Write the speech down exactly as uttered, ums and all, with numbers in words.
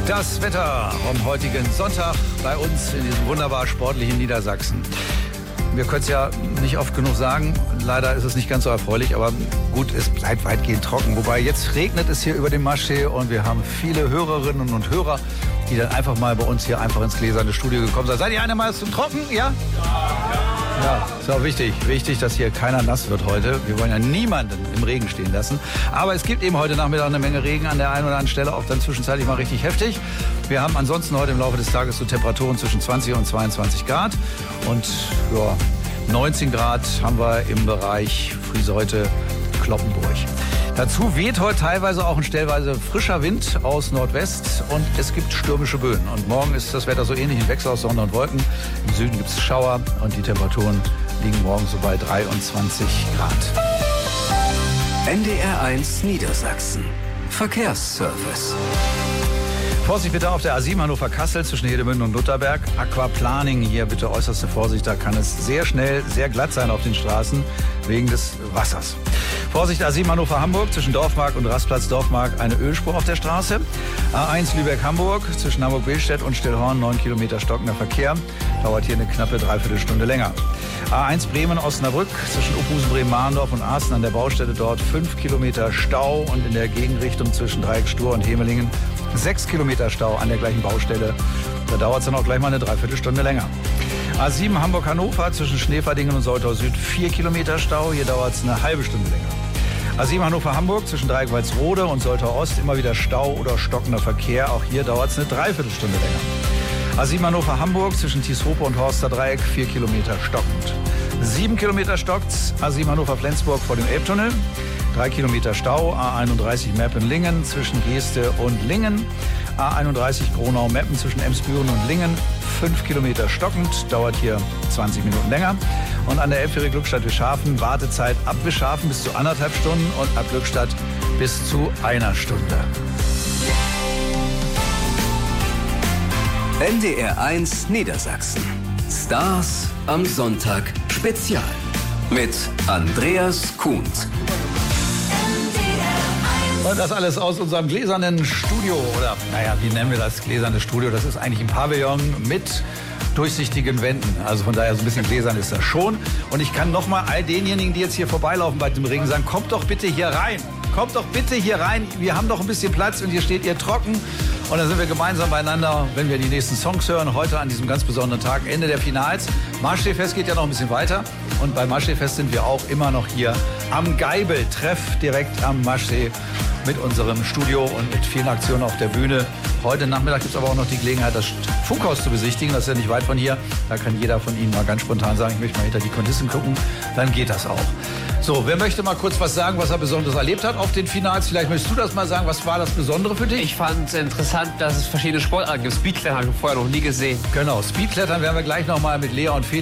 Das Wetter am heutigen Sonntag bei uns in diesem wunderbar sportlichen Niedersachsen. Wir können es ja nicht oft genug sagen, leider ist es nicht ganz so erfreulich, aber gut, es bleibt weitgehend trocken. Wobei jetzt regnet es hier über dem Maschsee und wir haben viele Hörerinnen und Hörer, die dann einfach mal bei uns hier einfach ins gläserne Studio gekommen sind. Seid ihr einmal zum Trocken? Ja? Ja, ist auch wichtig. Wichtig, dass hier keiner nass wird heute. Wir wollen ja niemanden im Regen stehen lassen. Aber es gibt eben heute Nachmittag eine Menge Regen an der einen oder anderen Stelle, auch dann zwischenzeitlich mal richtig heftig. Wir haben ansonsten heute im Laufe des Tages so Temperaturen zwischen zwanzig und zweiundzwanzig Grad. Und ja, neunzehn Grad haben wir im Bereich Frieseute Cloppenburg. Dazu weht heute teilweise auch ein stellweise frischer Wind aus Nordwest und es gibt stürmische Böen. Und morgen ist das Wetter so ähnlich, ein Wechsel aus Sonne und Wolken. Im Süden gibt es Schauer und die Temperaturen liegen morgen so bei dreiundzwanzig Grad. N D R eins Niedersachsen. Verkehrsservice. Vorsicht bitte auf der A sieben Hannover-Kassel zwischen Hedemünde und Lutherberg. Aquaplaning hier, bitte äußerste Vorsicht. Da kann es sehr schnell, sehr glatt sein auf den Straßen wegen des Wassers. Vorsicht A sieben Hannover-Hamburg zwischen Dorfmark und Rastplatz Dorfmark eine Ölspur auf der Straße. A eins Lübeck-Hamburg zwischen Hamburg-Billstedt und Stillhorn neun Kilometer stockender Verkehr. Dauert hier eine knappe Dreiviertelstunde länger. A eins Bremen-Osnabrück zwischen Uphusen, Bremen-Mahndorf und Arsten an der Baustelle dort fünf Kilometer Stau und in der Gegenrichtung zwischen Dreieck-Stur und Hemelingen sechs Kilometer Stau an der gleichen Baustelle. Da dauert es dann auch gleich mal eine Dreiviertelstunde länger. A sieben Hamburg-Hannover zwischen Schneverdingen und Soltau Süd vier Kilometer Stau. Hier dauert es eine halbe Stunde länger. A sieben Hannover-Hamburg zwischen Dreieck-Walsrode und Soltau Ost immer wieder Stau oder stockender Verkehr. Auch hier dauert es eine Dreiviertelstunde länger. A sieben Hannover-Hamburg zwischen Tieshope und Horster Dreieck vier Kilometer stockend. sieben Kilometer stockt's. A sieben Hannover-Flensburg vor dem Elbtunnel. drei Kilometer Stau. A einunddreißig Meppen-Lingen zwischen Geeste und Lingen. A einunddreißig Gronau-Meppen zwischen Emsbüren und Lingen. fünf Kilometer stockend, dauert hier zwanzig Minuten länger. Und an der Elbfähre Glückstadt-Wischhafen Wartezeit ab Wischhafen bis zu anderthalb Stunden und ab Glückstadt bis zu einer Stunde. N D R eins Niedersachsen. Stars am Sonntag Spezial mit Andreas Kuhns. Und das alles aus unserem gläsernen Studio, oder naja, wie nennen wir das gläserne Studio? Das ist eigentlich ein Pavillon mit durchsichtigen Wänden. Also von daher so ein bisschen gläsern ist das schon. Und ich kann nochmal all denjenigen, die jetzt hier vorbeilaufen bei dem Regen, sagen, kommt doch bitte hier rein. Kommt doch bitte hier rein. Wir haben doch ein bisschen Platz und hier steht ihr trocken. Und dann sind wir gemeinsam beieinander, wenn wir die nächsten Songs hören. Heute an diesem ganz besonderen Tag, Ende der Finals. Maschseefest geht ja noch ein bisschen weiter. Und beim Maschseefest sind wir auch immer noch hier am Geibel-Treff direkt am Maschsee mit unserem Studio und mit vielen Aktionen auf der Bühne. Heute Nachmittag gibt es aber auch noch die Gelegenheit, das Funkhaus zu besichtigen. Das ist ja nicht weit von hier. Da kann jeder von Ihnen mal ganz spontan sagen, ich möchte mal hinter die Kulissen gucken. Dann geht das auch. So, wer möchte mal kurz was sagen, was er Besonderes erlebt hat auf den Finals? Vielleicht möchtest du das mal sagen. Was war das Besondere für dich? Ich fand es interessant, dass es verschiedene Sportarten gibt. Speedklettern habe ich vorher noch nie gesehen. Genau, Speedklettern werden wir gleich noch mal mit Lea und Felix